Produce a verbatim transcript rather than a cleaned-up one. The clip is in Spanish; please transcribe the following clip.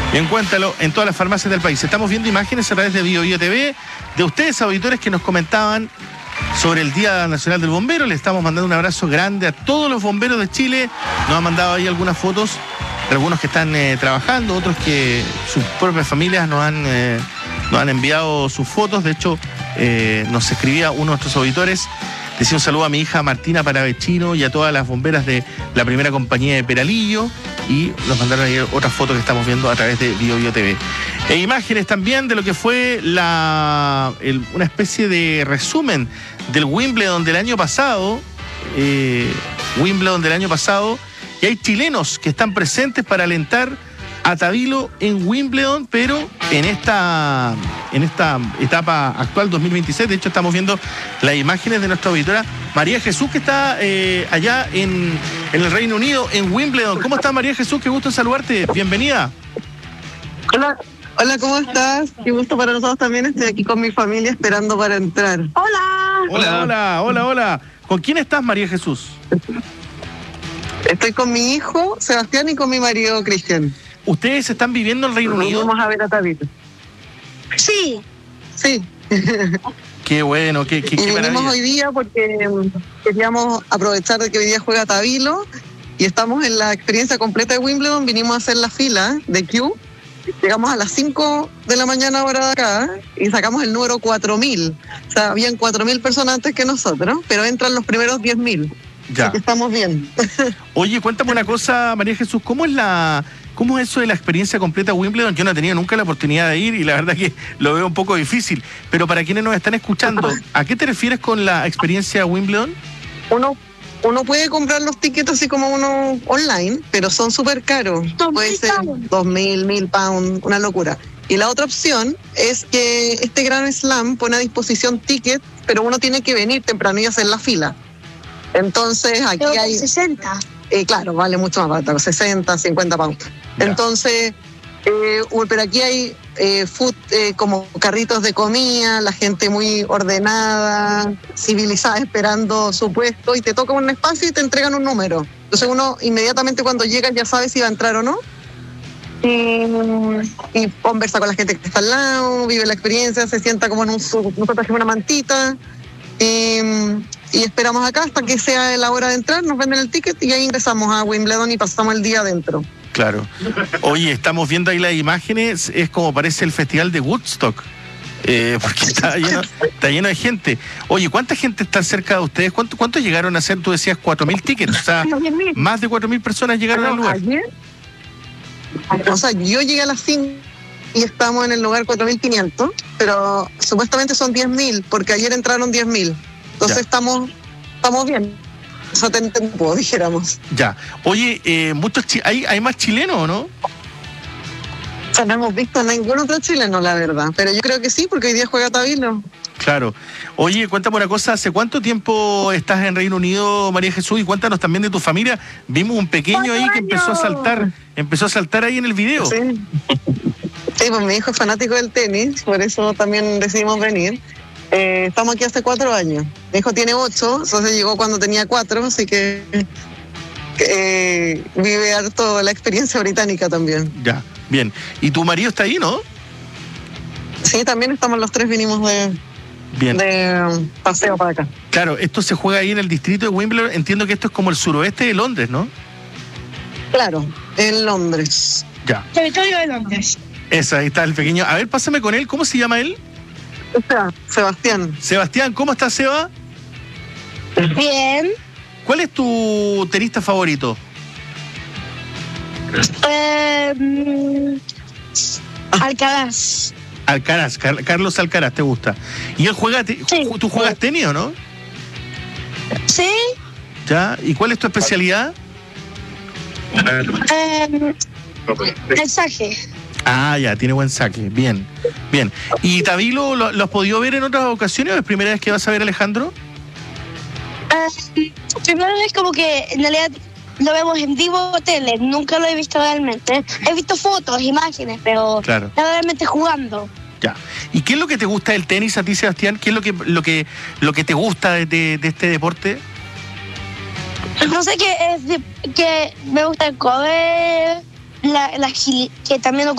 Y encuéntralo en todas las farmacias del país. Estamos viendo imágenes a través de Bio Bio T V de ustedes, auditores, que nos comentaban sobre el Día Nacional del Bombero. Le estamos mandando un abrazo grande a todos los bomberos de Chile. Nos han mandado ahí algunas fotos de algunos que están eh, trabajando, otros que sus propias familias nos han, eh, nos han enviado sus fotos. De hecho, eh, nos escribía uno de nuestros auditores. Decía un saludo a mi hija Martina Paravecino y a todas las bomberas de la primera compañía de Peralillo. Y nos mandaron ahí otras fotos que estamos viendo a través de Bio Bio T V. E imágenes también de lo que fue la el, una especie de resumen del Wimbledon del año pasado. Eh, Wimbledon del año pasado. Y hay chilenos que están presentes para alentar a Tabilo en Wimbledon, pero en esta, en esta etapa actual dos mil veintiséis. De hecho, estamos viendo las imágenes de nuestra auditora María Jesús, que está eh, allá en, en el Reino Unido, en Wimbledon. ¿Cómo estás, María Jesús? Qué gusto saludarte. Bienvenida. Hola, hola, ¿cómo estás? Qué gusto para nosotros también. Estoy aquí con mi familia esperando para entrar. Hola. Hola, hola, hola, hola. ¿Con quién estás, María Jesús? Estoy con mi hijo, Sebastián, y con mi marido, Cristian. ¿Ustedes están viviendo en el Reino Unido? Vamos a ver a Tabito. Sí. Sí. Qué bueno, qué, qué, y qué vinimos maravilla. hoy día porque um, queríamos aprovechar de que hoy día juega Tabilo y estamos en la experiencia completa de Wimbledon. Vinimos a hacer la fila de Q. Llegamos a las cinco de la mañana hora de acá y sacamos el número cuatro mil. O sea, habían cuatro mil personas antes que nosotros, pero entran los primeros diez mil. Ya. Así que estamos bien. Oye, cuéntame una cosa, María Jesús, ¿cómo es la cómo es eso de la experiencia completa Wimbledon? Yo no he tenido nunca la oportunidad de ir y la verdad que lo veo un poco difícil. Pero para quienes nos están escuchando, ¿a qué te refieres con la experiencia Wimbledon? Uno, uno puede comprar los tickets así como uno online, pero son súper caros. Puede ser dos mil, mil pounds, una locura. Y la otra opción es que este Grand Slam pone a disposición tickets, pero uno tiene que venir temprano y hacer la fila. Entonces aquí Pero hay... sesenta. Eh, claro, vale mucho más barato, sesenta, cincuenta pounds. Ya. Entonces, eh, pero aquí hay eh, food, eh, como carritos de comida, la gente muy ordenada, civilizada, esperando su puesto, y te toca un espacio y te entregan un número. Entonces uno inmediatamente cuando llega ya sabe si va a entrar o no. Y, y conversa con la gente que está al lado, vive la experiencia, se sienta como en un, nosotros hacemos una mantita. Y, y esperamos acá hasta que sea la hora de entrar, nos venden el ticket y ahí ingresamos a Wimbledon y pasamos el día adentro. Claro. Oye, estamos viendo ahí las imágenes, es como parece el festival de Woodstock, eh, porque está lleno, está lleno de gente. Oye, ¿cuánta gente está cerca de ustedes? ¿Cuánto, ¿Cuántos llegaron a ser? Tú decías cuatro mil tickets, o sea, más de cuatro mil personas llegaron al lugar. Ayer, o sea, yo llegué a las cinco y estamos en el lugar cuatro mil quinientos, pero supuestamente son diez mil, porque ayer entraron diez mil. Entonces Ya. estamos estamos bien. O sea, ten tiempo, dijéramos. Ya. Oye, eh, muchos chi- ¿hay, ¿hay más chilenos o no? O sea, no hemos visto ningún otro chileno, la verdad. Pero yo creo que sí, porque hoy día juega Tabilo. Claro. Oye, cuéntame una cosa, ¿hace cuánto tiempo estás en Reino Unido, María Jesús? Y cuéntanos también de tu familia. Vimos un pequeño ahí que empezó a saltar, empezó a saltar ahí en el video. Sí. Sí, pues mi hijo es fanático del tenis, por eso también decidimos venir. Eh, estamos aquí hace cuatro años. Mi hijo tiene ocho, entonces llegó cuando tenía cuatro, así que, que eh, vive harto la experiencia británica también. Ya, bien. ¿Y tu marido está ahí, no? Sí, también estamos los tres, vinimos de, Bien. de um, paseo para acá. Claro, esto se juega ahí en el distrito de Wimbledon. Entiendo que esto es como el suroeste de Londres, ¿no? Claro, en Londres. Ya. Territorio de Londres. Esa, ahí está el pequeño. A ver, pásame con él. ¿Cómo se llama él? O sea, Sebastián. Sebastián, ¿cómo estás, Seba? Bien. ¿Cuál es tu tenista favorito? Eh, mm, Alcaraz. Alcaraz, Car- Carlos Alcaraz, ¿te gusta? ¿Y él juega, te- Sí. ¿tú juegas tenis o no? ¿Sí? ¿Ya? ¿Y cuál es tu especialidad? Eh, el saque. Ah, ya, tiene buen saque. Bien, bien. ¿Y Tabilo lo, lo has podido ver en otras ocasiones o es primera vez que vas a ver a Alejandro? Eh, primero es como que en realidad lo vemos en vivo tele, nunca lo he visto realmente. He visto fotos, imágenes, pero Claro. no realmente jugando. Ya. ¿Y qué es lo que te gusta del tenis a ti, Sebastián? ¿Qué es lo que lo que lo que te gusta de, de, de este deporte? No sé qué es de- que me gusta el cover, la, la agili- que también